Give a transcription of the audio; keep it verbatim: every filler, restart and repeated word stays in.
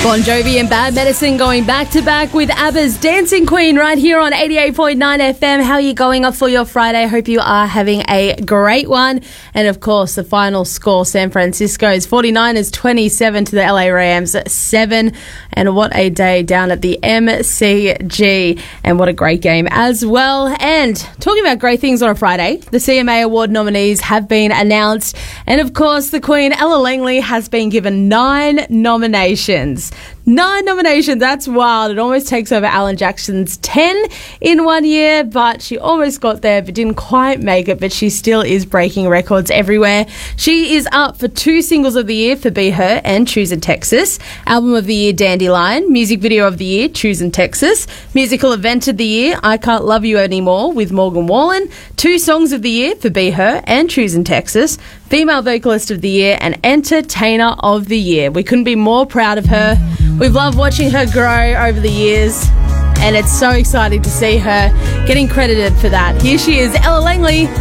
Bon Jovi and Bad Medicine going back to back with ABBA's Dancing Queen right here on eighty-eight point nine F M. How are you going off for your Friday? Hope you are having a great one. And of course, the final score, San Francisco's forty-niners twenty-seven to the L A Rams seven. And what a day down at the M C G. And what a great game as well. And talking about great things on a Friday, the C M A Award nominees have been announced. And of course, the Queen, Ella Langley, has been given nine nominations. Nine nominations. That's wild. It almost takes over Alan Jackson's ten in one year, but she almost got there but didn't quite make it, but she still is breaking records everywhere. She is up for two singles of the year for Be Her and Choosing Texas, album of the year Dandelion, music video of the year Choosing Texas, musical event of the year I Can't Love You Anymore with Morgan Wallen, two songs of the year for Be Her and Choosing Texas, female vocalist of the year and entertainer of the year. We couldn't be more proud of her. We've loved watching her grow over the years, and it's so exciting to see her getting credited for that. Here she is, Ella Langley.